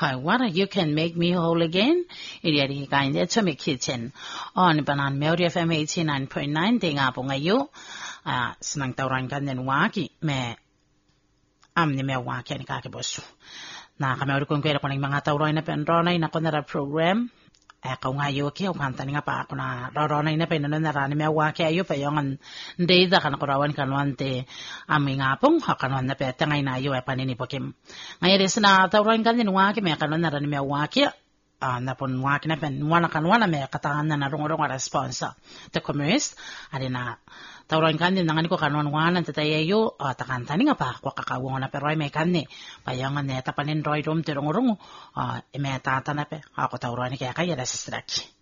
However, you can make me whole again. Iri kain de chami kitchen. On banan Melody FM 89.9 tinga po ngayo. Sinang tauran kan den waki me ni me waki ni kakibosu. Na kami kung kwera ko ng mga tauran na penronay na ko na program. Kau ngayo ki ang kanta nga pa ako na roronay na pinanarani me waki ayo pa yung ndeda kan ko rawan kanwan te ami ngapong kanwan na peta ngay na ayo panini pokim. Ngayon na tauran kan din waki me kanwan narani me waki na pun waki na pen wana me katangan na narong responsa te commerce ali na tauran kan din nangani ko kanwan wana tatayo takanta ni nga pa ko kakawong na pero ay may kanni payangan neta panin roy rom te rong me tata na pe ako tauran ni kaya kaya da sistraki